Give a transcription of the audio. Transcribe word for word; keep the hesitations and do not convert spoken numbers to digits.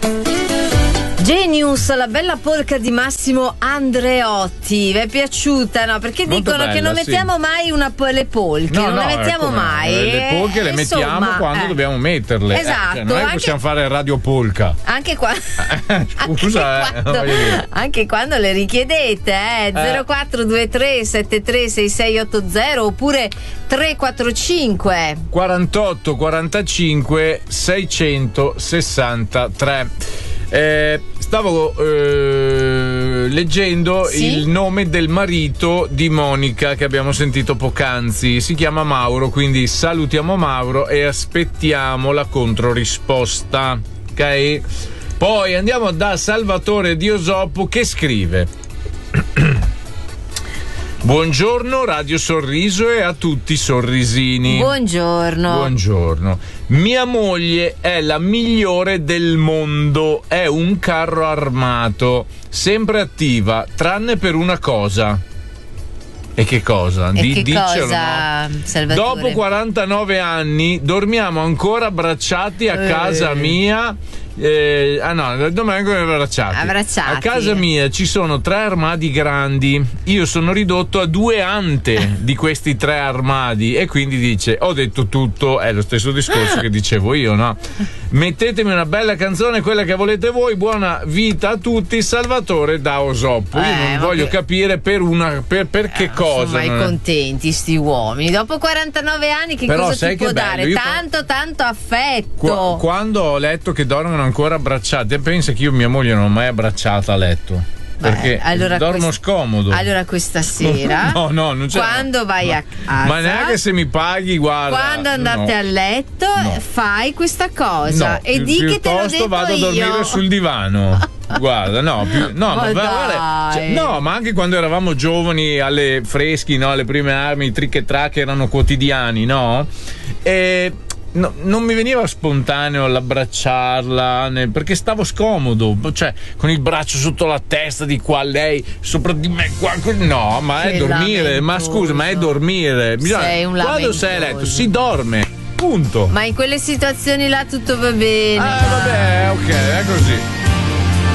Genius, la bella polka di Massimo Andreotti. Vi è piaciuta? No? Perché Molto dicono bella, che non sì. mettiamo mai una, le polche, No, non no, le mettiamo come, mai. Le polche le Insomma, mettiamo quando eh. dobbiamo metterle. Esatto, Eh, cioè, non è che anche- possiamo fare radio polka. Anche, qua... Scusa, anche, eh, quando... voglio dire. anche quando le richiedete, eh? zero quattro due tre sette tre sei sei otto zero oppure tre quattro cinque quarantotto quarantacinque seicentosessantatré. Eh, stavo eh, leggendo Sì? il nome del marito di Monica che abbiamo sentito poc'anzi. Si chiama Mauro, quindi salutiamo Mauro e aspettiamo la controrisposta. Ok? Poi andiamo da Salvatore Diosoppo che scrive: buongiorno Radio Sorriso e a tutti i sorrisini. Buongiorno. Buongiorno. Mia moglie è la migliore del mondo, è un carro armato, sempre attiva, tranne per una cosa. E che cosa? E Di- che diccelo, cosa, no? Salvatore? Dopo quarantanove anni dormiamo ancora abbracciati a Eh. casa mia. Eh, ah no, dormiamo ancora abbracciati. Abbracciati. A casa mia ci sono tre armadi grandi. Io sono ridotto a due ante di questi tre armadi. E quindi dice: ho detto tutto. È lo stesso discorso che dicevo io, no? Mettetemi una bella canzone, quella che volete voi. Buona vita a tutti. Salvatore da Osoppo. Io Eh, non vabbè. voglio capire per una per, per che cosa. Sono mai non è- contenti sti uomini dopo quarantanove anni, che Però cosa sai ti che può bello, dare? io Tanto tanto affetto. Qua- quando ho letto che dormono ancora abbracciati, pensa che io mia moglie non l'ho mai abbracciata a letto. Beh, Perché allora dormo quest- scomodo. Allora questa sera No, no, non c'è. quando vai a casa, Ma neanche se mi paghi, guarda. quando andate no. a letto, No. fai questa cosa No, e pi- di che te l'ho piuttosto detto vado a dormire io. sul divano. Guarda, no, più- no, Ma ma guarda, dai. cioè, no, ma anche quando eravamo giovani, alle freschi, no, alle prime armi, i trick e track erano quotidiani, no? E no, non mi veniva spontaneo l'abbracciarla, né- perché stavo scomodo, cioè con il braccio sotto la testa di qua, lei sopra di me qua, no, ma è Che dormire, ma lamentoso. scusa, ma è dormire. Bisogna- Sei un quando sei a letto lamentoso. si dorme, punto. Ma in quelle situazioni là tutto va bene. Ah, vabbè, ok, è così.